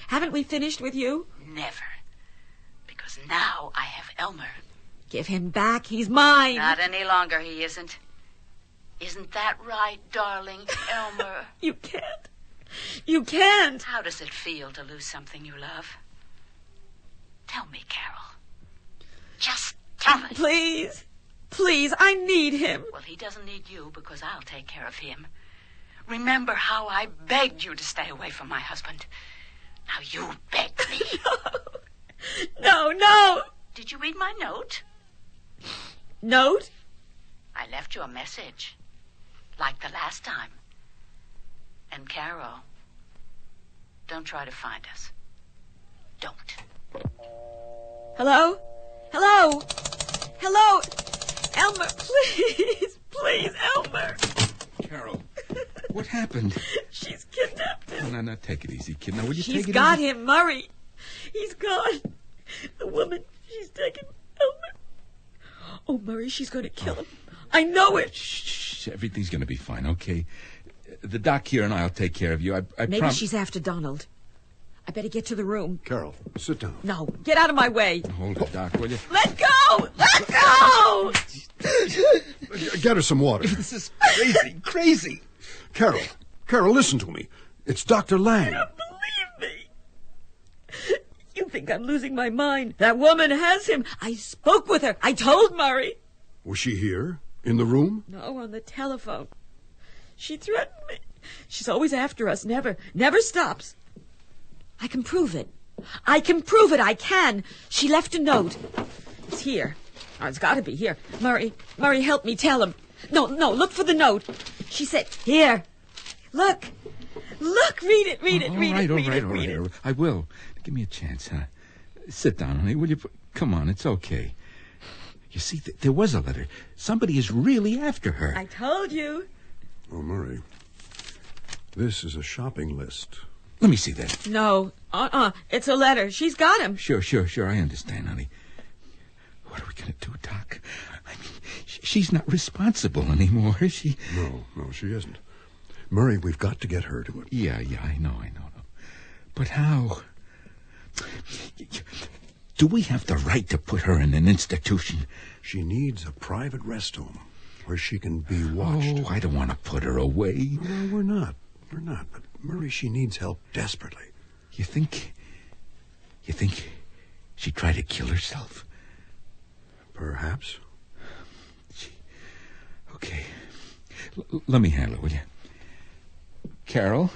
Haven't we finished with you? Never. Because now I have Elmer. Give him back. He's mine. Not any longer, he isn't. Isn't that right, darling Elmer? You can't. You can't. How does it feel to lose something you love? Tell me, Carol. Just tell me. Please. Please, I need him. Well, he doesn't need you because I'll take care of him. Remember how I begged you to stay away from my husband. Now you begged me. No. Did you read my note? Note? I left you a message. Like the last time. And Carol, don't try to find us. Don't. Hello? Elmer, please. Please, Elmer. Carol, what happened? She's kidnapped him. No, take it easy, kid. Now, will you take it easy? She's got him, Murray. He's gone. The woman, she's taken Elmer. Oh, Murray, she's going to kill him. I know it. Shh. Everything's going to be fine, okay? The doc here and I'll take care of you. I Maybe she's after Donald. I better get to the room. Carol, sit down. No, get out of my way. Hold it, Doc, will you? Let go! Let go! Get her some water. This is crazy. Carol, listen to me. It's Dr. Lang. You don't believe me. You think I'm losing my mind. That woman has him. I spoke with her. I told Murray. Was she here? In the room? No, on the telephone. She threatened me. She's always after us. Never stops. I can prove it. I can. She left a note. It's here. Oh, it's got to be here. Murray, help me tell him. No, look for the note. She said, here. Look, read it. All right. I will. Give me a chance, huh? Sit down, honey, will you? Come on, it's okay. You see, there was a letter. Somebody is really after her. I told you. Oh, Murray, this is a shopping list. Let me see that. No, it's a letter. She's got him. Sure, I understand, honey. What are we going to do, Doc? I mean, she's not responsible anymore, is she? No, she isn't. Murray, we've got to get her to it. Yeah, I know. But how? Do we have the right to put her in an institution? She needs a private rest home where she can be watched. Oh, I don't want to put her away. No, we're not. But Murray, she needs help desperately. You think she'd try to kill herself? Perhaps. Okay. Let me handle it, will you? Carol,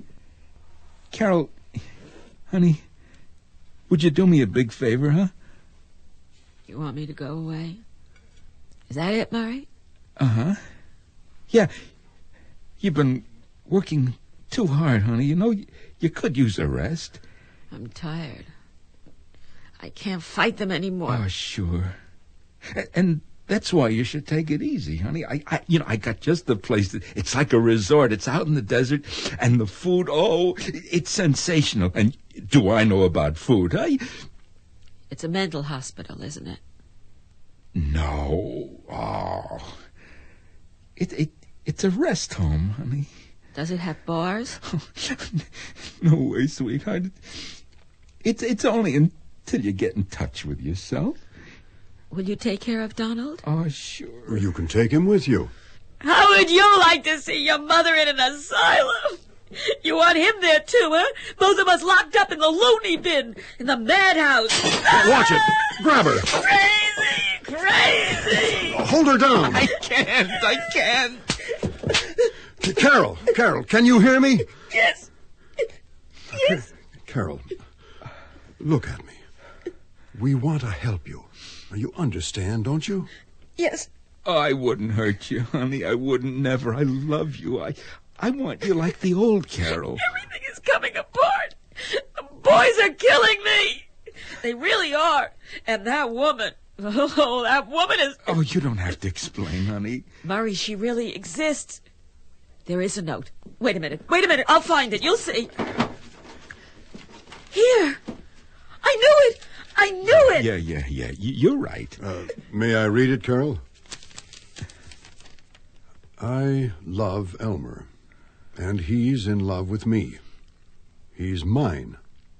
honey, would you do me a big favor, huh? You want me to go away? Is that it, Murray? Uh-huh. Yeah. You've been working too hard, honey. You know, you could use a rest. I'm tired. I can't fight them anymore. Oh, sure. And that's why you should take it easy, honey. I got just the place. It's like a resort. It's out in the desert. And the food, it's sensational. And do I know about food, huh? It's a mental hospital, isn't it? No. Oh. It's a rest home, honey. Does it have bars? No way, sweetheart. It's only until you get in touch with yourself. Will you take care of Donald? Oh, sure. You can take him with you. How would you like to see your mother in an asylum? You want him there too, huh? Both of us locked up in the loony bin, in the madhouse. Watch it. Grab her. Crazy. Hold her down. I can't. Carol, can you hear me? Yes. Carol, look at me. We want to help you. You understand, don't you? Yes. I wouldn't hurt you, honey. I wouldn't, never. I love you. I want you like the old Carol. Everything is coming apart. The boys are killing me. They really are. And that woman. Oh, that woman is... Oh, you don't have to explain, honey. Murray, she really exists. There is a note. Wait a minute. I'll find it. You'll see. Here. I knew it. Yeah. You're right. May I read it, Carol? I love Elmer, and he's in love with me. He's mine,